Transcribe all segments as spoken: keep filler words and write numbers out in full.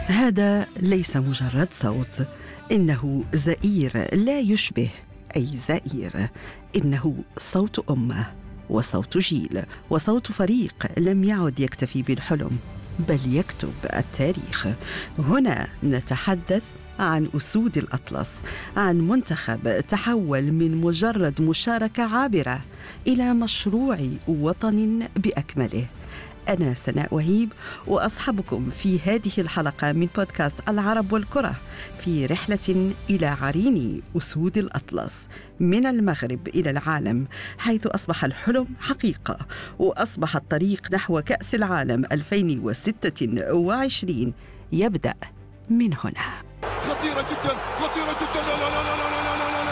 هذا ليس مجرد صوت، إنه زئير لا يشبه أي زئير. إنه صوت أمة وصوت جيل وصوت فريق لم يعد يكتفي بالحلم بل يكتب التاريخ. هنا نتحدث عن أسود الأطلس، عن منتخب تحول من مجرد مشاركة عابرة إلى مشروع وطن بأكمله. أنا سناء وهيب وأصحبكم في هذه الحلقة من بودكاست العرب والكرة في رحلة إلى عرين أسود الأطلس من المغرب إلى العالم، حيث أصبح الحلم حقيقة وأصبح الطريق نحو كأس العالم ألفين وستة وعشرين يبدأ من هنا. خطيرة جدا خطيرة جدا لا لا لا لا لا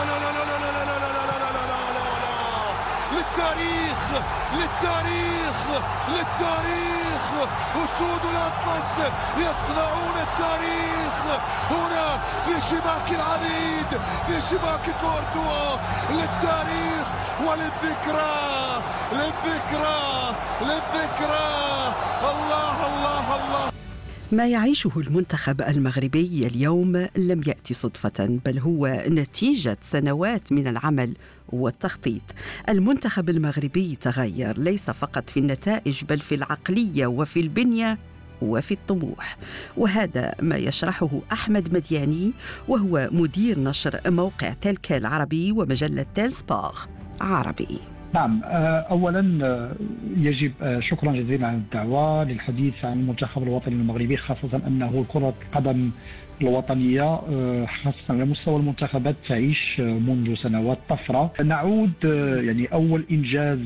للتاريخ للتاريخ للتاريخ أسود الأطلس يصنعون التاريخ هنا في شباك العريد، في شباك كورتوا، للتاريخ وللذكرى للذكرى للذكرى. الله الله الله. ما يعيشه المنتخب المغربي اليوم لم يأتي صدفة، بل هو نتيجة سنوات من العمل والتخطيط. المنتخب المغربي تغير ليس فقط في النتائج بل في العقلية وفي البنية وفي الطموح، وهذا ما يشرحه أحمد مدياني وهو مدير نشر موقع تلك العربي ومجلة تيل سبور عربي. نعم، أولا يجب شكرا جزيلا على الدعوة للحديث عن المنتخب الوطني المغربي، خاصة أنه كرة القدم الوطنية خاصة على مستوى المنتخبات تعيش منذ سنوات طفرة. نعود يعني أول إنجاز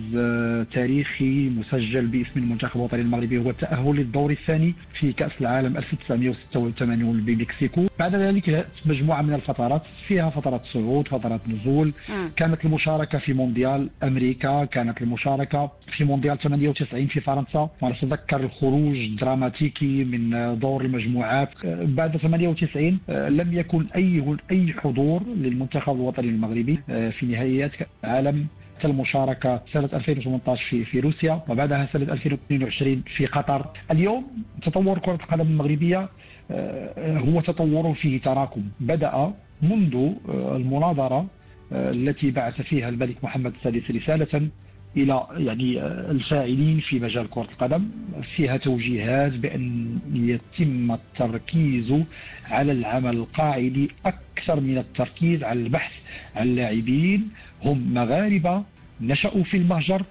تاريخي مسجل باسم المنتخب الوطني المغربي هو التأهل للدور الثاني في كأس العالم ألف وتسعمائة وستة وثمانين بمكسيكو. بعد ذلك مجموعة من الفترات فيها فترات صعود فترات نزول. كانت المشاركة في مونديال أمريكا، كانت المشاركة في مونديال ثمانية وتسعين في فرنسا، ونتذكر الخروج الدراماتيكي من دور المجموعات. بعد ثمانية وتسعين لم يكن أي أي حضور للمنتخب الوطني المغربي في نهائيات العالم، المشاركة سنة ألفين وثمانية عشر في في روسيا، وبعدها سنة ألفين واثنين وعشرين في قطر. اليوم تطور كرة القدم المغربية هو تطور فيه تراكم، بدأ منذ المناظرة التي بعث فيها الملك محمد السادس رسالة إلى يعني الفاعلين في مجال كرة القدم، فيها توجيهات بأن يتم التركيز على العمل القاعدي أكثر من التركيز على البحث عن لاعبين هم مغاربة نشأوا في المهجر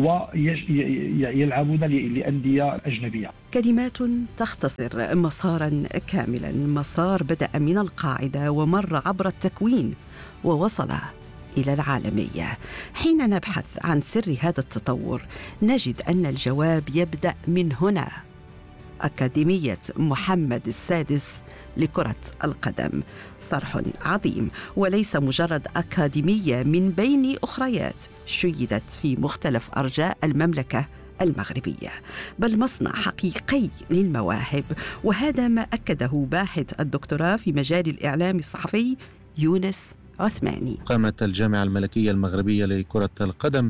ويلعبون لأندية أجنبية. كلمات تختصر مسارا كاملا، مسار بدأ من القاعدة ومر عبر التكوين ووصل إلى العالمية. حين نبحث عن سر هذا التطور نجد أن الجواب يبدأ من هنا. أكاديمية محمد السادس لكرة القدم صرح عظيم، وليس مجرد أكاديمية من بين أخريات شيدت في مختلف أرجاء المملكة المغربية، بل مصنع حقيقي للمواهب. وهذا ما أكده باحث الدكتوراه في مجال الإعلام الصحفي يونس عثماني. قامت الجامعة الملكية المغربية لكرة القدم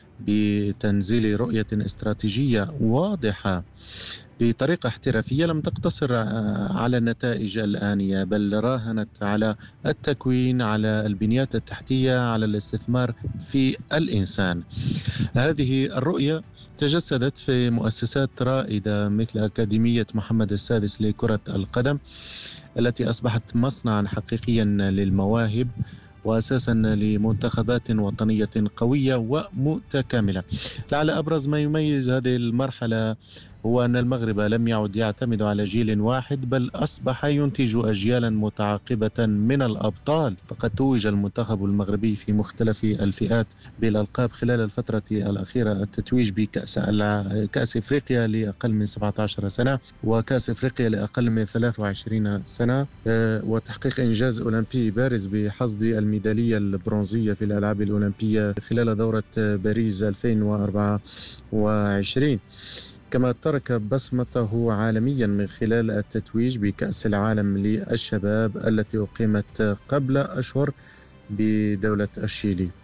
بتنزيل رؤية استراتيجية واضحة بطريقة احترافية لم تقتصر على النتائج الآنية، بل راهنت على التكوين، على البنيات التحتية، على الاستثمار في الإنسان. هذه الرؤية تجسدت في مؤسسات رائدة مثل أكاديمية محمد السادس لكرة القدم التي أصبحت مصنعا حقيقيا للمواهب وأساسا لمنتخبات وطنية قوية ومتكاملة. لعل أبرز ما يميز هذه المرحلة هو أن المغرب لم يعد يعتمد على جيل واحد، بل أصبح ينتج أجيالا متعاقبة من الأبطال. فقد توج المنتخب المغربي في مختلف الفئات بالألقاب خلال الفترة الأخيرة، التتويج بكأس كأس إفريقيا لأقل من سبعة عشر سنة، وكأس إفريقيا لأقل من ثلاث وعشرين سنة، وتحقيق إنجاز أولمبي بارز بحصد الميدالية البرونزية في الألعاب الأولمبية خلال دورة باريس ألفين وأربعة وعشرين. كما ترك بصمته عالميا من خلال التتويج بكأس العالم للشباب التي أقيمت قبل أشهر بدولة الشيلي.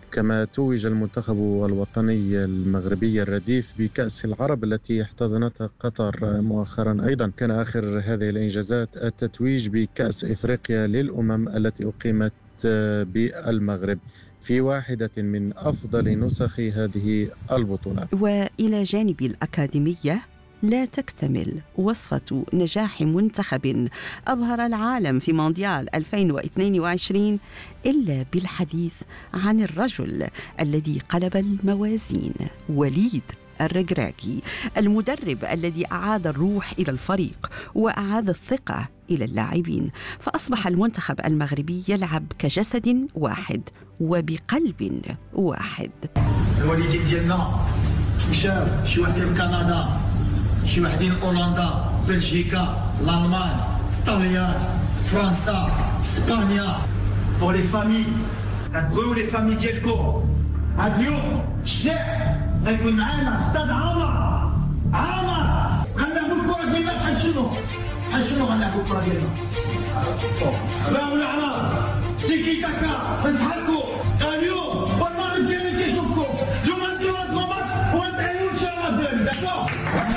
كما توج المنتخب الوطني المغربي الرديف بكأس العرب التي احتضنتها قطر مؤخرا. أيضا كان آخر هذه الإنجازات التتويج بكأس إفريقيا للأمم التي أقيمت بالمغرب في واحدة من أفضل نسخ هذه البطولة. وإلى جانب الأكاديمية لا تكتمل وصفة نجاح منتخب أبهر العالم في مونديال ألفين واثنين وعشرين إلا بالحديث عن الرجل الذي قلب الموازين، وليد الركراكي، المدرب الذي أعاد الروح إلى الفريق وأعاد الثقة إلى اللاعبين، فأصبح المنتخب المغربي يلعب كجسد واحد وبقلب واحد. الوالدين ديالنا مشاو شي واحد من كندا، شي واحدين هولندا، بلجيكا، الالمان، طاليان، فرنسا، اسبانيا. بور لي فامي كتبغيو لي فامي ديالكم هاد اليوم الشعب غيكون معانا استاد عامر عامر غنلعبوا الكره ديالنا بحال شنو بحال شنو غنلعبوا الكره ديالنا سلام العرب تيكي تاكا نضحكوا اليوم والمغرب كامل كيشوفكم اليوم نديروا هاد الغمط وندعيو ان شاء الله الدراري داكور.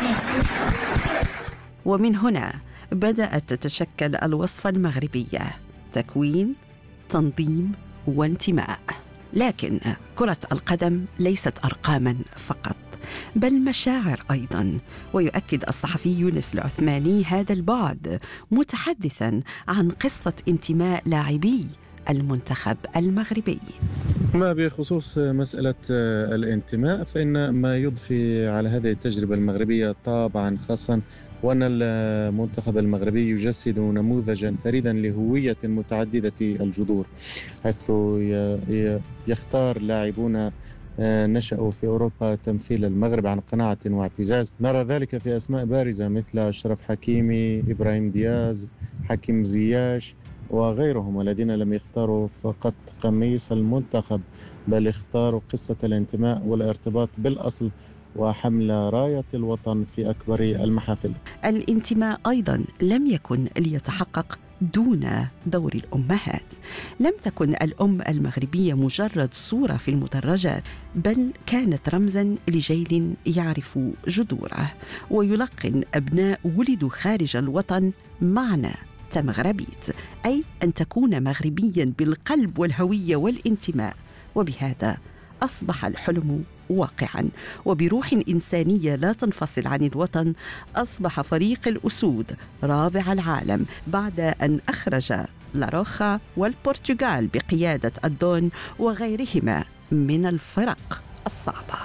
ومن هنا بدأت تتشكل الوصفة المغربية: تكوين، تنظيم، وانتماء. لكن كرة القدم ليست أرقاماً فقط، بل مشاعر أيضاً. ويؤكد الصحفي يونس العثماني هذا البعد متحدثاً عن قصة انتماء لاعبي المنتخب المغربي. ما بخصوص مسألة الانتماء، فإن ما يضفي على هذه التجربة المغربية طابعاً خاصاً، وأن المنتخب المغربي يجسد نموذجاً فريداً لهوية متعددة الجذور، حيث يختار لاعبون نشأوا في أوروبا تمثيل المغرب عن قناعة واعتزاز. نرى ذلك في أسماء بارزة مثل أشرف حكيمي، إبراهيم دياز، حكيم زياش وغيرهم، الذين لم يختاروا فقط قميص المنتخب بل اختاروا قصة الانتماء والارتباط بالأصل وحمل راية الوطن في أكبر المحافل. الانتماء أيضاً لم يكن ليتحقق دون دور الأمهات. لم تكن الأم المغربية مجرد صورة في المدرجات، بل كانت رمزاً لجيل يعرف جذوره ويلقن أبناء ولدوا خارج الوطن معنى تمغربيت، أي أن تكون مغربياً بالقلب والهوية والانتماء. وبهذا أصبح الحلم واقعاً، وبروح إنسانية لا تنفصل عن الوطن أصبح فريق الأسود رابع العالم بعد أن أخرج لاروخا والبرتغال بقيادة الدون وغيرهما من الفرق الصعبة.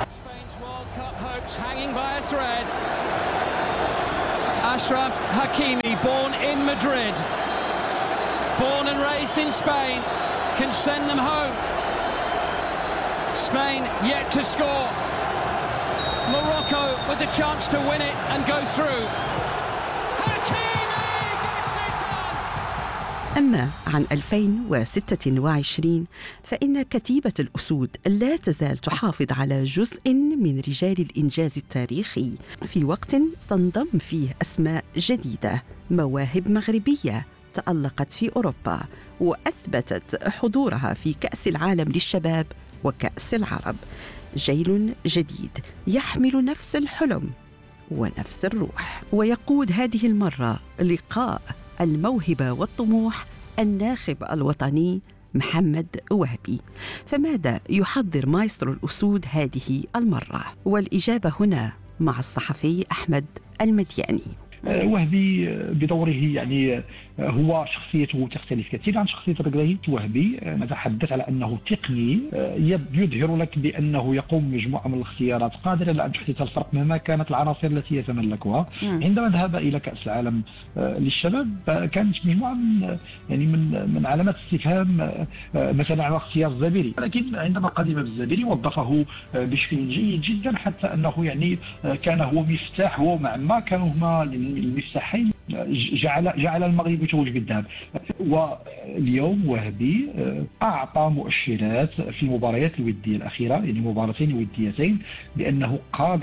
Ashraf Hakimi, born in Madrid, born and raised in Spain, can send them home. Spain yet to score. Morocco with the chance to win it and go through. Hakimi gets it done. أما عن ألفين وستة وعشرين فإن كتيبة الأسود لا تزال تحافظ على جزء من رجال الإنجاز التاريخي في وقت تنضم فيه أسماء جديدة، مواهب مغربية تألقت في أوروبا وأثبتت حضورها في كأس العالم للشباب وكأس العرب. جيل جديد يحمل نفس الحلم ونفس الروح، ويقود هذه المرة لقاء الموهبة والطموح الناخب الوطني محمد وهبي. فماذا يحضر مايسترو الأسود هذه المرة؟ والإجابة هنا مع الصحفي أحمد المدياني. وهبي بدوره يعني هو شخصيته تختلف كثيرا عن شخصية الركراكي. وهبي نتحدث على أنه تقني، يظهر لك بأنه يقوم بمجموعة من الاختيارات قادرة على أن تحدث الفرق مهما كانت العناصر التي يتملكها. عندما ذهب إلى كأس العالم للشباب كانت مجموعة من يعني من من علامات استفهام مثلا على اختيار الزبيري، لكن عندما قدم بالزبيري وظفه بشكل جيد جدا، حتى أنه يعني كان هو مفتاح، هو مع ما كانوا هما المفتاحين جعل جعل المغرب يتوج بالذهب. واليوم وهبي أعطى مؤشرات في المباريات الودية الأخيرة، يعني مباراتين وديتين، بأنه قادر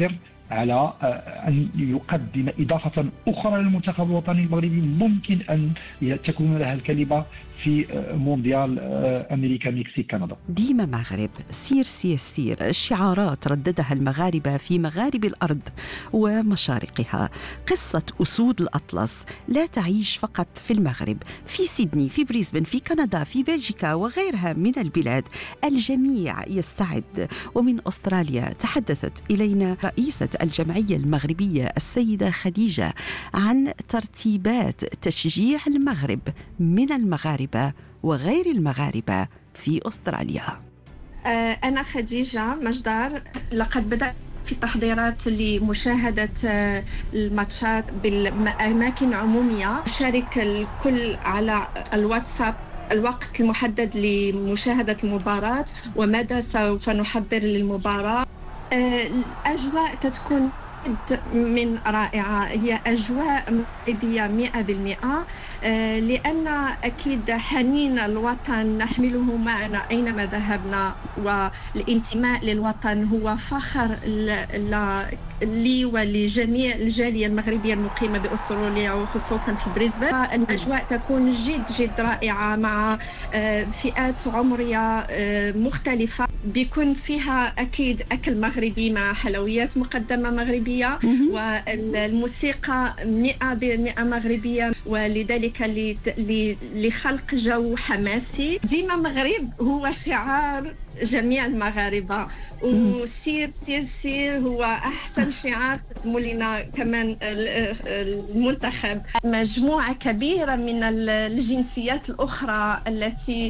على أن يقدم إضافة أخرى للمنتخب الوطني المغربي ممكن أن تكون لها الكلمة في مونديال أمريكا مكسيك كندا. ديما مغرب، سير سير سير، شعارات رددها المغاربة في مغارب الأرض ومشارقها. قصة أسود الأطلس لا تعيش فقط في المغرب، في سيدني، في بريسبن، في كندا، في بلجيكا وغيرها من البلاد. الجميع يستعد. ومن أستراليا تحدثت إلينا رئيسة الجمعية المغربية السيدة خديجة عن ترتيبات تشجيع المغرب من المغاربة وغير المغاربة في أستراليا. أنا خديجة مجدار. لقد بدأت في التحضيرات لمشاهدة الماتشات بالأماكن عمومية. أشارك الكل على الواتساب الوقت المحدد لمشاهدة المباراة وماذا سوف نحضر للمباراة. الأجواء تكون من رائعة، هي أجواء مغربية مئة بالمئة، لأن أكيد حنين الوطن نحمله معنا أينما ذهبنا، والانتماء للوطن هو فخر لي ولجميع الجالية المغربية المقيمة بأستراليا وخصوصا في بريسبن. الأجواء تكون جد جد رائعة مع فئات عمرية مختلفة، بيكون فيها أكيد أكل مغربي مع حلويات مقدمة مغربية، والموسيقى مئة بالمئة مغربية، ولذلك لخلق جو حماسي. ديما مغرب هو شعار جميع المغاربة، وسير سير سير هو أحسن شعار تقدم لنا كمان المنتخب. مجموعة كبيرة من الجنسيات الأخرى التي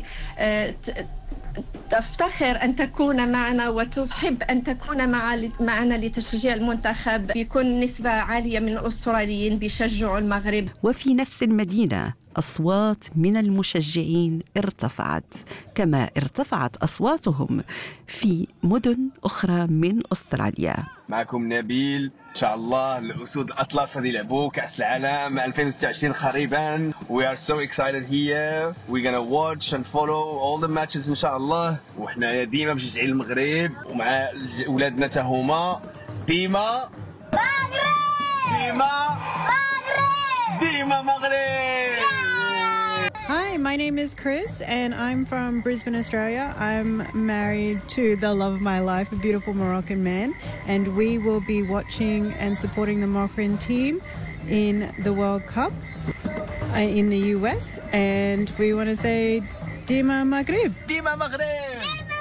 تفتخر أن تكون معنا وتحب أن تكون معنا لتشجيع المنتخب. بيكون نسبة عالية من الأستراليين بيشجعوا المغرب. وفي نفس المدينة أصوات من المشجعين ارتفعت كما ارتفعت أصواتهم في مدن أخرى من أستراليا. معكم نبيل. إن شاء الله الأسود الأطلس غادي يلعبوا كأس العالم ألفين وستة وعشرين قريبا. We are so excited here. We're gonna watch and follow all the matches إن شاء الله. وإحنا ديما مشجعين المغرب ومع أولادنا تهما ديما مغرب ديما مغرب ديما مغرب. Hi, my name is Chris and I'm from Brisbane, Australia. I'm married to the love of my life, a beautiful Moroccan man, and we will be watching and supporting the Moroccan team in the World Cup in the U S, and we want to say Dima Maghrib. Dima Maghrib.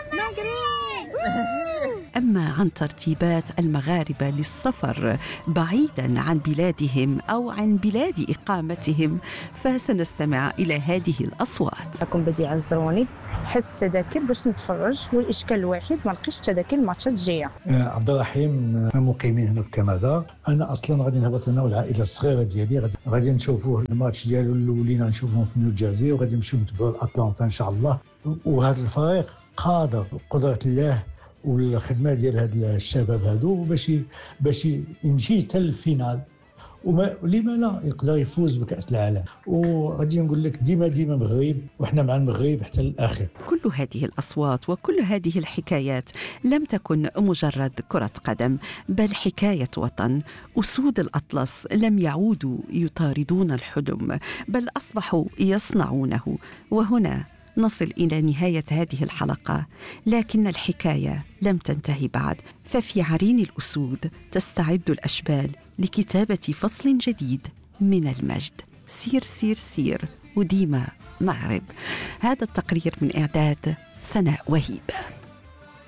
أما عن ترتيبات المغاربة للسفر بعيدا عن بلادهم أو عن بلاد إقامتهم، فسنستمع إلى هذه الأصوات. أكون بديعة الزروني، حس تذاكر باش نتفرج، والإشكال الوحيد ما لقيتش تذاكر الماتشات الجاية. عبد الرحيم، مقيمين هنا في كندا. أنا أصلا غادي نهبط أنا والعائلة الصغيرة ديالي، غادي غادي نشوفوه الماتش ديالو الأولين غنشوفوهم في نيوجيرسي، وغادي نمشيو نتبعوا الأتلانتا إن شاء الله. وهذا الفريق قادر بقدرة الله والخدمه ديال هاد الشباب هادو باش باش يمشي حتى للفينال، وما لما لا يقدر يفوز بكأس العالم. وغادي نقول لك ديما ديما مغرب، وحنا مع المغرب حتى الاخر. كل هذه الاصوات وكل هذه الحكايات لم تكن مجرد كرة قدم، بل حكاية وطن. أسود الأطلس لم يعودوا يطاردون الحلم، بل أصبحوا يصنعونه. وهنا نصل إلى نهاية هذه الحلقة، لكن الحكاية لم تنتهي بعد، ففي عرين الأسود تستعد الأشبال لكتابة فصل جديد من المجد. سير سير سير وديما مغرب. هذا التقرير من إعداد سناء وهيب.